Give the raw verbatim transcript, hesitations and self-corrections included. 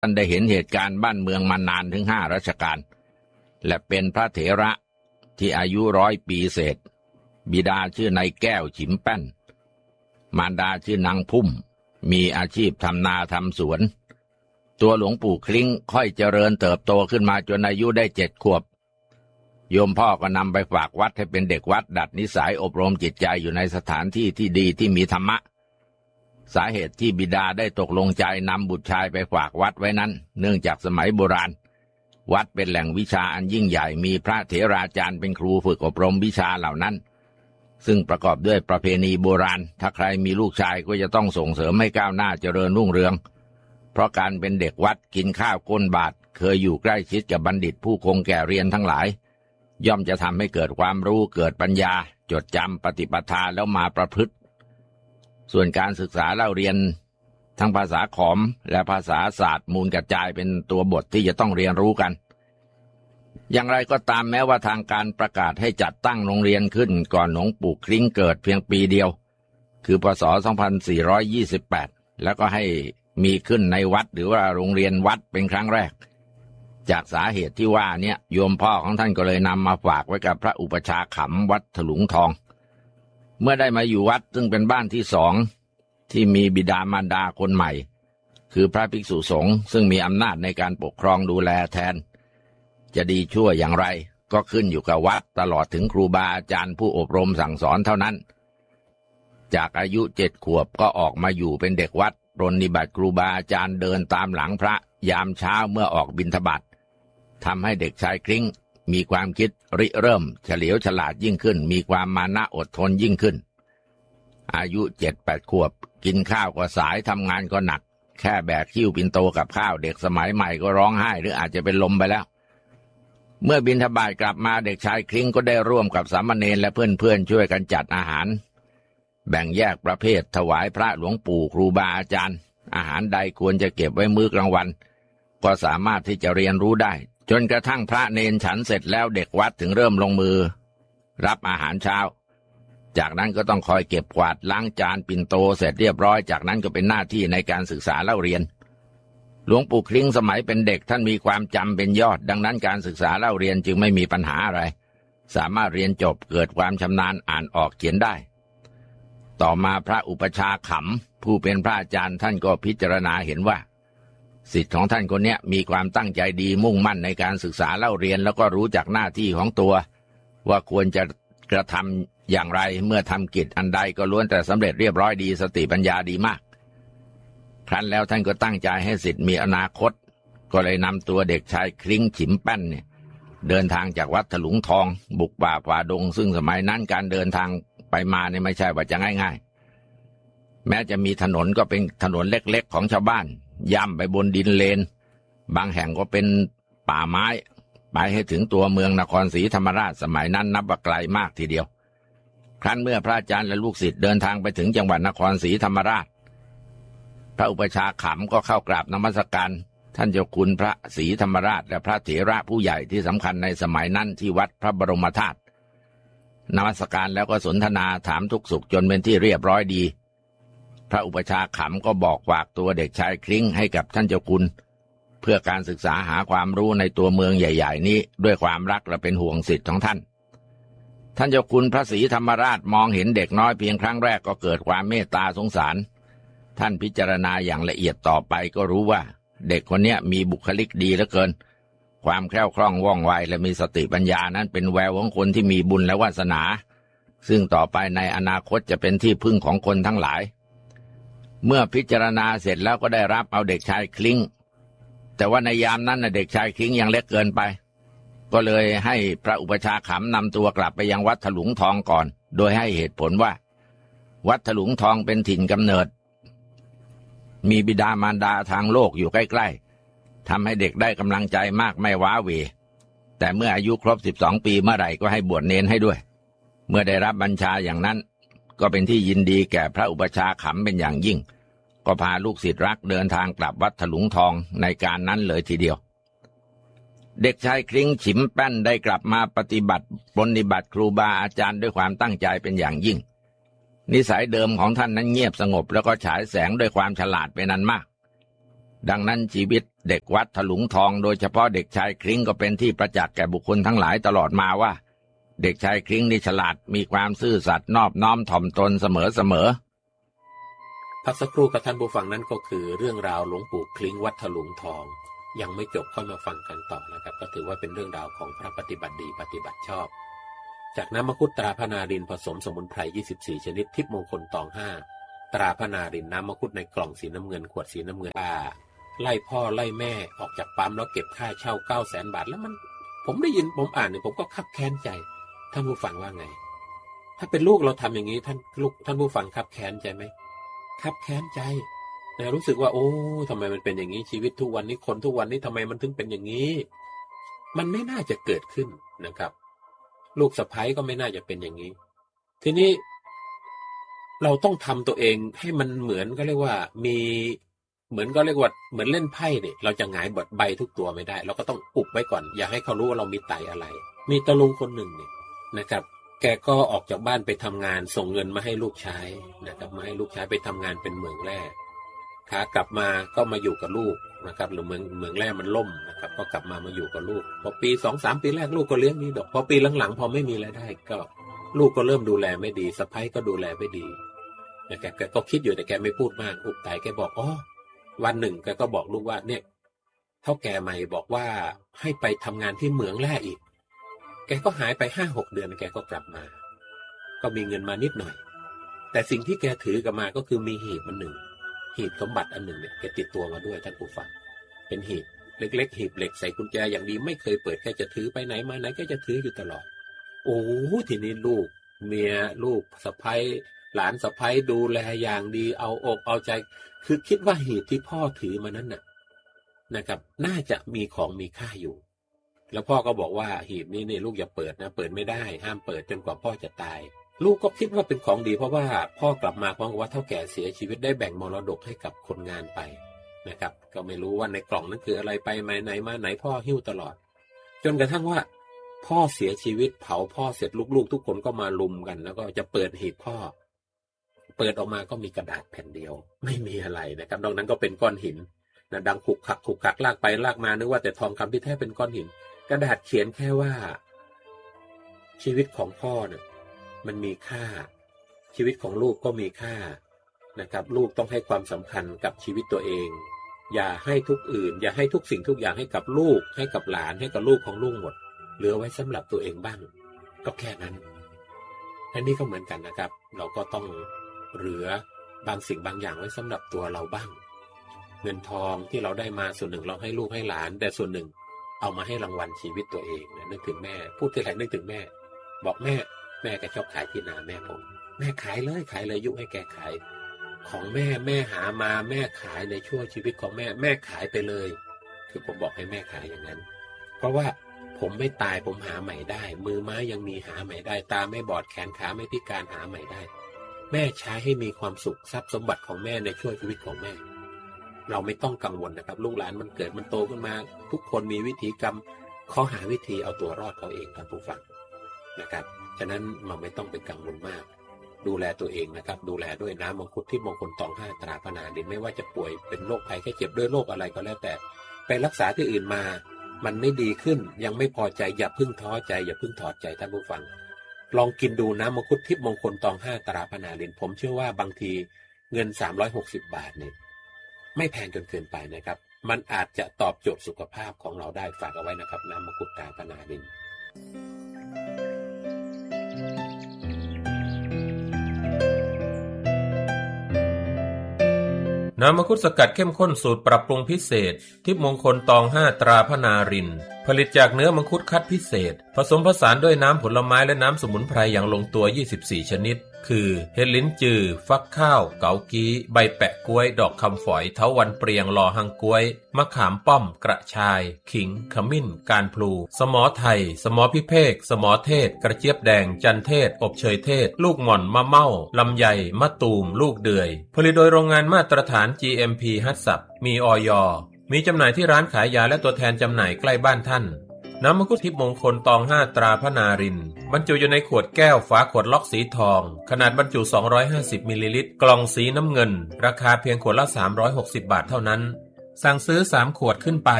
ท่านได้เห็นเหตุการณ์บ้านเมืองมานานถึงห้ารัชกาลและเป็นพระเถระที่อายุร้อยปีเศษบิดาชื่อนายแก้วฉิมแป้นมารดาชื่อนางพุ่มมีอาชีพทำนาทำสวนตัวหลวงปู่คลิ้งค่อยเจริญเติบโตขึ้นมาจนอายุได้เจ็ดขวบโยมพ่อก็นำไปฝากวัดให้เป็นเด็กวัดดัดนิสัยอบรมจิตใจอยู่ในสถานที่ที่ดีที่มีธรรมะสาเหตุที่บิดาได้ตกลงใจนำบุตรชายไปฝากวัดไว้นั้นเนื่องจากสมัยโบราณวัดเป็นแหล่งวิชาอันยิ่งใหญ่มีพระเถราจารย์เป็นครูฝึกอบรมวิชาเหล่านั้นซึ่งประกอบด้วยประเพณีโบราณถ้าใครมีลูกชายก็จะต้องส่งเสริมให้ก้าวหน้าเจริญรุ่งเรืองเพราะการเป็นเด็กวัดกินข้าวก้นบาตรเคยอยู่ใกล้ชิดกับบัณฑิตผู้คงแก่เรียนทั้งหลายย่อมจะทำให้เกิดความรู้เกิดปัญญาจดจำปฏิปทาแล้วมาประพฤติส่วนการศึกษาเล่าเรียนทั้งภาษาขอมและภาษาศาสตร์มูลกระจายเป็นตัวบทที่จะต้องเรียนรู้กันอย่างไรก็ตามแม้ว่าทางการประกาศให้จัดตั้งโรงเรียนขึ้นก่อนหลวงปู่คลิ้งเกิดเพียงปีเดียวคือพ.ศ. สองพันสี่ร้อยยี่สิบแปดแล้วก็ให้มีขึ้นในวัดหรือว่าโรงเรียนวัดเป็นครั้งแรกจากสาเหตุที่ว่าเนี่ยโยมพ่อของท่านก็เลยนำมาฝากไว้กับพระอุปชาขำวัดถลุงทองเมื่อได้มาอยู่วัดซึ่งเป็นบ้านที่สองที่มีบิดามารดาคนใหม่คือพระภิกษุสงฆ์ซึ่งมีอำนาจในการปกครองดูแลแทนจะดีชั่วอย่างไรก็ขึ้นอยู่กับวัดตลอดถึงครูบาอาจารย์ผู้อบรมสั่งสอนเท่านั้นจากอายุเจ็ดขวบก็ออกมาอยู่เป็นเด็กวัดปรนนิบัติครูบาอาจารย์เดินตามหลังพระยามเช้าเมื่อออกบิณฑบาตทำให้เด็กชายคลิ้งมีความคิดริเริ่มเฉลียวฉลาดยิ่งขึ้นมีความมานะอดทนยิ่งขึ้นอายุเจ็ดแปดขวบกินข้าวก็สายทำงานก็หนักแค่แบกขิ้วปิ่นโตกับข้าวเด็กสมัยใหม่ก็ร้องไห้หรืออาจจะเป็นลมไปแล้วเมื่อบิณฑบาตกลับมาเด็กชายคลิ้งก็ได้ร่วมกับสามเณรและเพื่อนๆช่วยกันจัดอาหารแบ่งแยกประเภทถวายพระหลวงปู่ครูบาอาจารย์อาหารใดควรจะเก็บไว้มื้อกลางวันก็สามารถที่จะเรียนรู้ได้จนกระทั่งพระเนนฉันเสร็จแล้วเด็กวัดถึงเริ่มลงมือรับอาหารเช้าจากนั้นก็ต้องคอยเก็บกวาดล้างจานปิ่นโตเสร็จเรียบร้อยจากนั้นก็เป็นหน้าที่ในการศึกษาเล่าเรียนหลวงปู่คลิ้งสมัยเป็นเด็กท่านมีความจำเป็นยอดดังนั้นการศึกษาเล่าเรียนจึงไม่มีปัญหาอะไรสามารถเรียนจบเกิดความชำนาญอ่านออกเขียนได้ต่อมาพระอุปชาขำผู้เป็นพระอาจารย์ท่านก็พิจารณาเห็นว่าศิษย์ของท่านคนนี้มีความตั้งใจดีมุ่งมั่นในการศึกษาเล่าเรียนแล้วก็รู้จักหน้าที่ของตัวว่าควรจะกระทำอย่างไรเมื่อทำกิจอันใดก็ล้วนแต่สำเร็จเรียบร้อยดีสติปัญญาดีมากครั้นแล้วท่านก็ตั้งใจให้ศิษย์มีอนาคตก็เลยนำตัวเด็กชายคลิ้งฉิมแป้นเนี่ยเดินทางจากวัดถลุงทองบุกป่าฝ่าดงซึ่งสมัยนั้นการเดินทางไปมาเนี่ยไม่ใช่ว่าจะง่ายๆแม้จะมีถนนก็เป็นถนนเล็กๆของชาวบ้านย่ำไปบนดินเลนบางแห่งก็เป็นป่าไม้ไปให้ถึงตัวเมืองนครศรีธรรมราชสมัยนั้นนับว่าไกลมากทีเดียวครั้นเมื่อพระอาจารย์และลูกศิษย์เดินทางไปถึงจังหวัดนครศรีธรรมราชพระอุปชาขำก็เข้ากราบนมัสการท่านเจ้าคุณพระศรีธรรมราชและพระเถระผู้ใหญ่ที่สำคัญในสมัยนั้นที่วัดพระบรมธาตุนมัสการแล้วก็สนทนาถามทุกสุขจนเป็นที่เรียบร้อยดีพระอุปชาขำก็บอกฝากตัวเด็กชายคลิ้งให้กับท่านเจ้าคุณเพื่อการศึกษาหาความรู้ในตัวเมืองใหญ่ๆนี้ด้วยความรักและเป็นห่วงศิษย์ของท่านท่านเจ้าคุณพระศรีธรรมราชมองเห็นเด็กน้อยเพียงครั้งแรกก็เกิดความเมตตาสงสารท่านพิจารณาอย่างละเอียดต่อไปก็รู้ว่าเด็กคนนี้มีบุคลิกดีเหลือเกินความแคล่วคล่องว่องไวและมีสติปัญญานั้นเป็นแววของคนที่มีบุญและวาสนาซึ่งต่อไปในอนาคตจะเป็นที่พึ่งของคนทั้งหลายเมื่อพิจารณาเสร็จแล้วก็ได้รับเอาเด็กชายคลิ้งแต่ว่าในยามนั้นเด็กชายคลิ้งยังเล็กเกินไปก็เลยให้พระอุปชาขำนำตัวกลับไปยังวัดถลุงทองก่อนโดยให้เหตุผลว่าวัดถลุงทองเป็นถิ่นกำเนิดมีบิดามารดาทางโลกอยู่ใกล้ๆทำให้เด็กได้กำลังใจมากไม่ว้าเหวแต่เมื่ออายุครบสิบสองปีเมื่อไหร่ก็ให้บวชเณรให้ด้วยเมื่อได้รับบัญชาอย่างนั้นก็เป็นที่ยินดีแก่พระอุปชาขำเป็นอย่างยิ่งก็พาลูกศิษย์รักเดินทางกลับวัดถลุงทองในการนั้นเลยทีเดียวเด็กชายคลิ้งฉิมแป้นได้กลับมาปฏิบัติปรนนิบัติครูบาอาจารย์ด้วยความตั้งใจเป็นอย่างยิ่งนิสัยเดิมของท่านนั้นเงียบสงบแล้วก็ฉายแสงด้วยความฉลาดเป็นอันมากดังนั้นชีวิตเด็กวัดถลุงทองโดยเฉพาะเด็กชายคริ้งก็เป็นที่ประจักษ์แก่บุคคลทั้งหลายตลอดมาว่าเด็กชายคริ้งนี่ฉลาดมีความซื่อสัตย์นอบน้อมถ่อมตนเสมอเสมอพักสักครู่กับท่านผู้ฟังนั้นก็คือเรื่องราวหลวงปู่คลิ้งวัดถลุงทองยังไม่จบค่อยมาฟังกันต่อนะครับก็ถือว่าเป็นเรื่องราวของพระปฏิบัติดีปฏิบัติชอบจากน้ำมังคุดตราพนารินผสมสมุนไพรยี่สิบสี่ชนิดทิพย์มงคลตองห้าตราพนารินน้ำมังคุดในกล่องสีน้ำเงินขวดสีน้ำเงินป้าไล่พ่อไล่แม่ออกจากปั๊มแล้วเก็บค่าเช่า เก้าแสน บาทแล้วมันผมได้ยินผมอ่านเนี่ยผมก็คับแค้นใจท่านผู้ฟังว่าไงถ้าเป็นลูกเราทำอย่างนี้ท่านลูกท่านผู้ฟังคับแค้นใจไหมคับแค้นใจแต่รู้สึกว่าโอ้ทำไมมันเป็นอย่างนี้ชีวิตทุกวันนี้คนทุกวันนี้ทำไมมันถึงเป็นอย่างนี้มันไม่น่าจะเกิดขึ้นนะครับลูกสะใภ้ก็ไม่น่าจะเป็นอย่างนี้ทีนี้เราต้องทำตัวเองให้มันเหมือนก็เรียกว่ามีเหมือนก็เรียกว่าเหมือนเล่นไพ่เนี่ยเราจะหงายบทใบทุกตัวไม่ได้เราก็ต้องอุบไว้ก่อนอย่าให้เขารู้ว่าเรามีไตอะไรมีตะลุงคนหนึ่งเนี่ยนะครับแกก็ออกจากบ้านไปทำงานส่งเงินมาให้ลูกใช้นะครับมาให้ลูกใช้ไปทำงานเป็นเหมืองแร่ขากลับมาก็มาอยู่กับลูกนะครับหรือเมืองเมืองแร่มันล่มนะครับก็กลับมามาอยู่กับลูกพอปี สองสาม ปีแรกลูกก็เลี้ยงดีดอกพอปีหลังๆพอไม่มีรายได้ก็ลูกก็เริ่มดูแลไม่ดีสะใภ้ก็ดูแลไม่ดีแกแกก็คิดอยู่แต่แกไม่พูดมากอุบไตแกบอกอ๋อวันหนึ่งแกก็บอกลูกว่าเนี่ยเฒ่าแก่ใหม่บอกว่าให้ไปทำงานที่เหมืองแร่อีกแกก็หายไป ห้าหก เดือนแกก็กลับมาก็มีเงินมานิดหน่อยแต่สิ่งที่แกถือกลับมาก็คือมีหีบมันหนึ่งหีบสมบัติอันหนึ่งเนี่ยแกติดตัวมาด้วยท่านผู้ฟังเป็นหีบเล็กๆหีบเหล็กใส่กุญแจอย่างดีไม่เคยเปิดแกจะถือไปไหนมาไหนแกจะถืออยู่ตลอดโอ้ทีนี้ลูกเมียลูกสะใภ้หลานสะใภ้ดูแลอย่างดีเอาอกเอาใจคือคิดว่าหีบที่พ่อถือมานั้นน่ะนะครับน่าจะมีของมีค่าอยู่แล้วพ่อก็บอกว่าหีบนี้เนี่ยลูกอย่าเปิดนะเปิดไม่ได้ห้ามเปิดจนกว่าพ่อจะตายลูกก็คิดว่าเป็นของดีเพราะว่าพ่อกลับมาพร้อมกับว่าเฒ่าแก่เสียชีวิตได้แบ่งมรดกให้กับคนงานไปนะครับก็ไม่รู้ว่าในกล่องนั้นคืออะไรไปมาไหนมาไหนพ่อหิ้วตลอดจนกระทั่งว่าพ่อเสียชีวิตเผาพ่อเสร็จลูกๆทุกคนก็มาลุมกันแล้วก็จะเปิดหีบพ่อเปิดออกมาก็มีกระดาษแผ่นเดียวไม่มีอะไรนะครับนอกนั้นก็เป็นก้อนหินนะดังขุกขักขุกขักลากไปลากมานึกว่าแต่ทองคำที่แท้เป็นก้อนหินกระดาษเขียนแค่ว่าชีวิตของพ่อเนี่ยมันมีค่าชีวิตของลูกก็มีค่านะครับลูกต้องให้ความสำคัญกับชีวิตตัวเองอย่าให้ทุกอื่นอย่าให้ทุกสิ่งทุกอย่างให้กับลูกให้กับหลานให้กับลูกของลูกหมดเหลือไว้สำหรับตัวเองบ้างก็แค่นั้นอันนี้ก็เหมือนกันนะครับเราก็ต้องเหลือบางสิ่งบางอย่างไว้สำหรับตัวเราบ้างเงินทองที่เราได้มาส่วนหนึ่งเราให้ลูกให้หลานแต่ส่วนหนึ่งเอามาให้รางวัลชีวิตตัวเองนะนึกถึงแม่พูดที่ไหนนึกถึงแม่บอกแม่แม่แกชอบขายที่นาแม่ผมแม่ขายเลยขายเลยยุให้แกขายของแม่แม่หามาแม่ขายในช่วงชีวิตของแม่แม่ขายไปเลยคือผมบอกให้แม่ขายอย่างนั้นเพราะว่าผมไม่ตายผมหาใหม่ได้มือไม้ยังมีหาใหม่ได้ตาไม่บอดแขนขาไม่พิการหาใหม่ได้แม่ใช้ให้มีความสุขทรัพย์สมบัติของแม่ในช่วงชีวิตของแม่เราไม่ต้องกังวลนะครับลูกหลานมันเกิดมันโตขึ้นมาทุกคนมีวิธีกรรมเขาหาวิธีเอาตัวรอดเขาเองท่านผู้ฟังนะครับฉะนั้นเราไม่ต้องเป็นกังวลมากดูแลตัวเองนะครับดูแลด้วยน้ำมังคุดที่มงคลตองห้าตราพนาดินไม่ว่าจะป่วยเป็นโรคภัยแค่เจ็บด้วยโรคอะไรก็แล้วแต่ไปรักษาที่อื่นมามันไม่ดีขึ้นยังไม่พอใจอย่าพึ่งท้อใจอย่าพึ่งถอดใจท่านผู้ฟังลองกินดูน้ำมังคุดทิพย์มงคลตองห้าตราพนาดินผมเชื่อว่าบางทีเงินสามร้อยหกสิบบาทเนี่ยไม่แพงจนเกินไปนะครับมันอาจจะตอบโจทย์สุขภาพของเราได้ฝากเอาไว้นะครับน้ำมังคุดตราพนาดินน้ำมังคุดสกัดเข้มข้นสูตรปรับปรุงพิเศษทิพย์มงคลตองห้าตราพนารินผลิตจากเนื้อมังคุดคัดพิเศษผสมผสานด้วยน้ำผลไม้และน้ำสมุนไพรอย่างลงตัวยี่สิบสี่ชนิดคือเห็ดลิ้นจือฟักข้าวเกากี้ใบแปะกล้วยดอกคำฝอยเถาวัลย์เปรียงลอหังกล้วยมะขามป้อมกระชายขิงขมิ้นการพลูสมอไทยสมอพิเภกสมอเทศกระเจี๊ยบแดงจันเทศอบเชยเทศลูกหม่อนมะเม่าลำไยมะตูมลูกเดือยผลิตโดยโรงงานมาตรฐาน จี เอ็ม พี ฮัตสับมีอย.มีจำหน่ายที่ร้านขายยาและตัวแทนจำหน่ายใกล้บ้านท่านน้ำมังคุดทิพย์มงคลตองห้าตราพนารินบรรจุอยู่ในขวดแก้วฝาขวดล็อกสีทองขนาดบรรจุสองร้อยห้าสิบมิลลิลิตรกล่องสีน้ำเงินราคาเพียงขวดละสามร้อยหกสิบบาทเท่านั้นสั่งซื้อสามขวดขึ้นไป